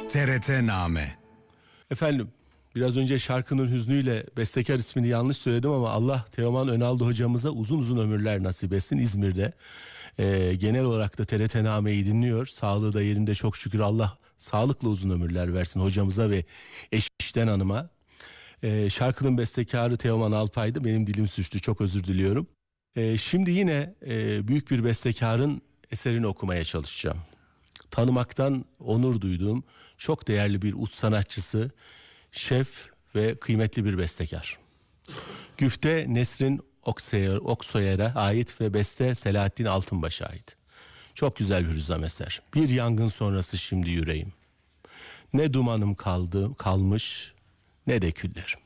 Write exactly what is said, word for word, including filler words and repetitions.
T R T-Name. Efendim, biraz önce şarkının hüznüyle bestekar ismini yanlış söyledim ama Allah Teoman Önaldı hocamıza uzun uzun ömürler nasip etsin İzmir'de. Ee, genel olarak da T R T-Name'yi dinliyor. Sağlığı da yerinde çok şükür, Allah sağlıklı uzun ömürler versin hocamıza ve eşten hanıma. Ee, şarkının bestekarı Teoman Alpay'dı. Benim dilim suçtu, çok özür diliyorum. Ee, şimdi yine e, büyük bir bestekarın eserini okumaya çalışacağım. Tanımaktan onur duyduğum çok değerli bir ut sanatçısı, şef ve kıymetli bir bestekar. Güfte Nesrin Oksoyer, Oksoyer'e ait ve beste Selahattin Altınbaş'a ait. Çok güzel bir hüzzam eser. Bir yangın sonrası şimdi yüreğim. Ne dumanım kaldı, kalmış ne de küllerim.